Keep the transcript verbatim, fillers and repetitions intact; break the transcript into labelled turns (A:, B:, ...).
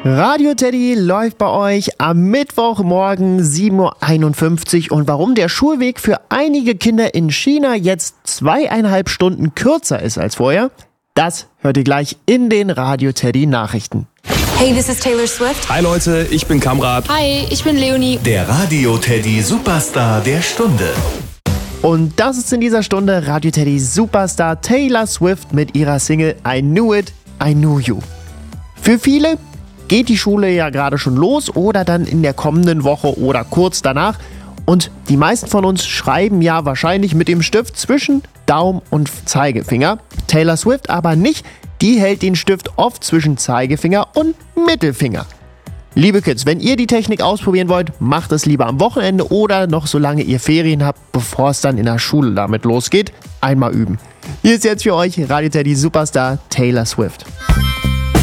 A: Radio Teddy läuft bei euch am Mittwochmorgen sieben Uhr einundfünfzig und warum der Schulweg für einige Kinder in China jetzt zweieinhalb Stunden kürzer ist als vorher, das hört ihr gleich in den Radio Teddy Nachrichten.
B: Hey, this is Taylor Swift.
C: Hi Leute, ich bin Kamrat.
B: Hi, ich bin Leonie.
D: Der Radio Teddy Superstar der Stunde.
A: Und das ist in dieser Stunde Radio Teddy Superstar Taylor Swift mit ihrer Single I Knew It, I Knew You. Für viele geht die Schule ja gerade schon los oder dann in der kommenden Woche oder kurz danach. Und die meisten von uns schreiben ja wahrscheinlich mit dem Stift zwischen Daumen und Zeigefinger. Taylor Swift aber nicht. Die hält den Stift oft zwischen Zeigefinger und Mittelfinger. Liebe Kids, wenn ihr die Technik ausprobieren wollt, macht es lieber am Wochenende oder noch solange ihr Ferien habt, bevor es dann in der Schule damit losgeht. Einmal üben. Hier ist jetzt für euch Radio Teddy Superstar Taylor Swift.